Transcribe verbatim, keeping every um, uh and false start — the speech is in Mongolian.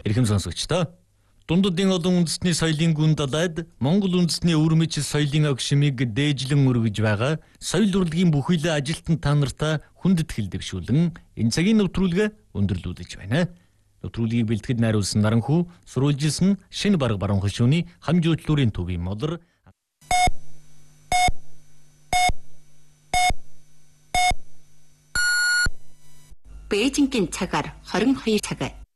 Эрхэм сонсогчдоо, дундадын олон үндэстний соёлын гүн далайд Монгол үндэстний өвөрмөц соёлын огшмыг дээжлэн өргөж байгаа соёл урлагийн бүхэл ажилтан та нартай хүндэтгэл дэвшүүлэн энэ цагийн нэвтрүүлгээ өндөрлүүлж байна. Нэвтрүүлгийг бэлтгэж найруулсан Наранхүү, сурвалжилсан шинэ бараг баруун хошууны хамжуудлуурын төвийн модер. Бээжингийн цагаар хорин хоёр цаг